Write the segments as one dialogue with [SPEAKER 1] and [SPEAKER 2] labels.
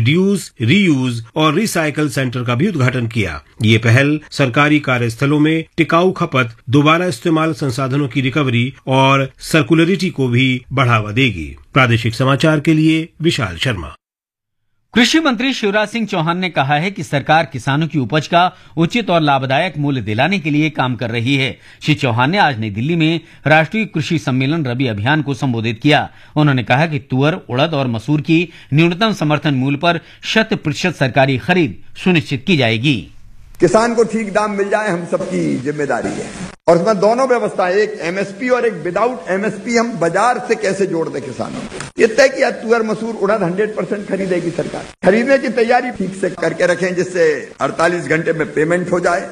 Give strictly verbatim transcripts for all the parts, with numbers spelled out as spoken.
[SPEAKER 1] Reduce, reuse और recycle centre का भी उद्घाटन किया। ये पहल सरकारी कार्यस्थलों में टिकाऊ खपत, दोबारा इस्तेमाल संसाधनों की रिकवरी और सर्कुलरिटी को भी बढ़ावा देगी। प्रादेशिक समाचार के लिए विशाल शर्मा।
[SPEAKER 2] कृषि मंत्री शिवराज सिंह चौहान ने कहा है कि सरकार किसानों की उपज का उचित और लाभदायक मूल्य दिलाने के लिए काम कर रही है। श्री चौहान ने आज नई दिल्ली में राष्ट्रीय कृषि सम्मेलन रबी अभियान को संबोधित किया। उन्होंने कहा कि तुअर, उड़द और मसूर की न्यूनतम समर्थन मूल्य पर शत प्रतिशत सरकारी खरीद सुनिश्चित की जाएगी।
[SPEAKER 3] किसान को ठीक दाम मिल जाए हम सबकी जिम्मेदारी है, और इसमें दोनों व्यवस्था, एक एमएसपी और एक विदाउट एमएसपी, हम बाजार से कैसे जोड़ दें किसानों को। ये तय किया तुअर, मसूर, उड़द हंड्रेड परसेंट खरीदेगी सरकार। खरीदने की तैयारी ठीक से करके रखें जिससे अड़तालीस घंटे में पेमेंट हो जाए।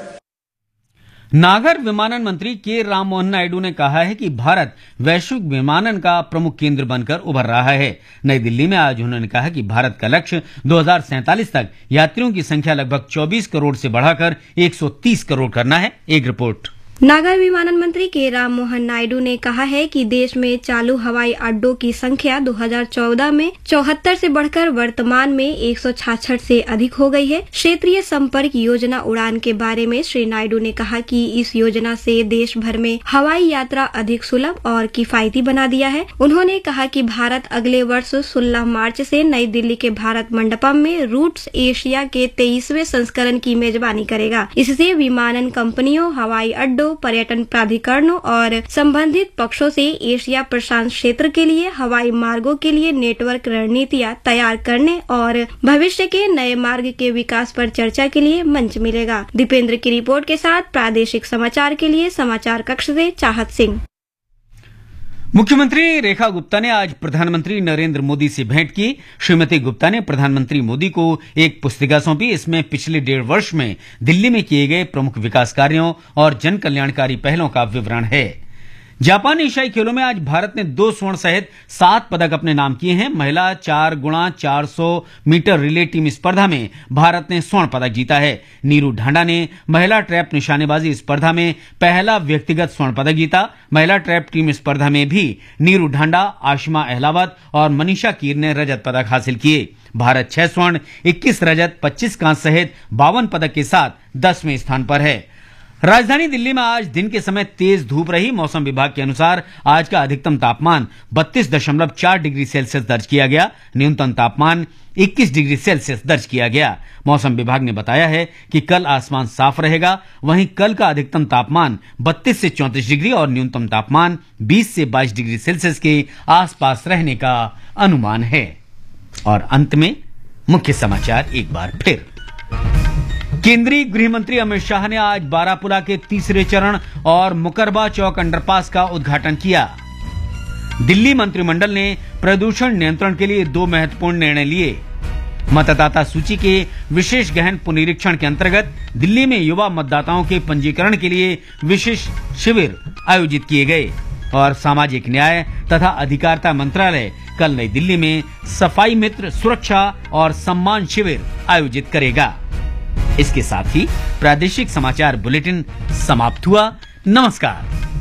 [SPEAKER 2] नागर विमानन मंत्री के राममोहन नायडू ने कहा है कि भारत वैश्विक विमानन का प्रमुख केंद्र बनकर उभर रहा है। नई दिल्ली में आज उन्होंने कहा कि भारत का लक्ष्य दो हज़ार सैंतालीस तक यात्रियों की संख्या लगभग चौबीस करोड़ से बढ़ाकर एक सौ तीस करोड़ करना है। एक रिपोर्ट।
[SPEAKER 4] नागर विमानन मंत्री के राममोहन नायडू ने कहा है कि देश में चालू हवाई अड्डों की संख्या दो हज़ार चौदह में चौहत्तर से बढ़कर वर्तमान में एक सौ छियासठ से अधिक हो गई है। क्षेत्रीय संपर्क योजना उड़ान के बारे में श्री नायडू ने कहा कि इस योजना से देश भर में हवाई यात्रा अधिक सुलभ और किफायती बना दिया है। उन्होंने कहा कि भारत अगले वर्ष सोलह मार्च से नई दिल्ली के भारत मंडपम में रूट्स एशिया के तेईसवें संस्करण की मेजबानी करेगा। इससे विमानन कंपनियों, हवाई अड्डों, पर्यटन प्राधिकरणों और संबंधित पक्षों से एशिया प्रशांत क्षेत्र के लिए हवाई मार्गों के लिए नेटवर्क रणनीतियां तैयार करने और भविष्य के नए मार्ग के विकास पर चर्चा के लिए मंच मिलेगा। दीपेंद्र की रिपोर्ट के साथ प्रादेशिक समाचार के लिए समाचार कक्ष से चाहत सिंह।
[SPEAKER 2] मुख्यमंत्री रेखा गुप्ता ने आज प्रधानमंत्री नरेंद्र मोदी से भेंट की। श्रीमती गुप्ता ने प्रधानमंत्री मोदी को एक पुस्तिका सौंपी। इसमें पिछले डेढ़ वर्ष में दिल्ली में किए गए प्रमुख विकास कार्यों और जन कल्याणकारी पहलों का विवरण है। जापान एशियाई खेलों में आज भारत ने दो स्वर्ण सहित सात पदक अपने नाम किए हैं। महिला चार गुणा चार सौ मीटर रिले टीम स्पर्धा में भारत ने स्वर्ण पदक जीता है। नीरू ढांडा ने महिला ट्रैप निशानेबाजी स्पर्धा में पहला व्यक्तिगत स्वर्ण पदक जीता। महिला ट्रैप टीम स्पर्धा में भी नीरू ढांडा, आशिमा अहलावत और मनीषा कीर ने रजत पदक हासिल किए। भारत छह स्वर्ण, इक्कीस रजत, पच्चीस कांस्य सहित बावन पदक के साथ दसवें स्थान पर है। राजधानी दिल्ली में आज दिन के समय तेज धूप रही। मौसम विभाग के अनुसार आज का अधिकतम तापमान बत्तीस दशमलव चार डिग्री सेल्सियस दर्ज किया गया। न्यूनतम तापमान इक्कीस डिग्री सेल्सियस दर्ज किया गया। मौसम विभाग ने बताया है कि कल आसमान साफ रहेगा। वहीं कल का अधिकतम तापमान बत्तीस से चौंतीस डिग्री और न्यूनतम तापमान बीस से बाईस डिग्री सेल्सियस के आसपास रहने का अनुमान है। और अंत में मुख्य समाचार एक बार फिर। केंद्रीय गृह मंत्री अमित शाह ने आज बारापुरा के तीसरे चरण और मुकरबा चौक अंडरपास का उद्घाटन किया। दिल्ली मंत्रिमंडल ने प्रदूषण नियंत्रण के लिए दो महत्वपूर्ण निर्णय लिए। मतदाता सूची के विशेष गहन पुनरीक्षण के अंतर्गत दिल्ली में युवा मतदाताओं के पंजीकरण के लिए विशेष शिविर आयोजित किए गए। और सामाजिक न्याय तथा अधिकारिता मंत्रालय कल नई दिल्ली में सफाई मित्र सुरक्षा और सम्मान शिविर आयोजित करेगा। इसके साथ ही प्रादेशिक समाचार बुलेटिन समाप्त हुआ। नमस्कार।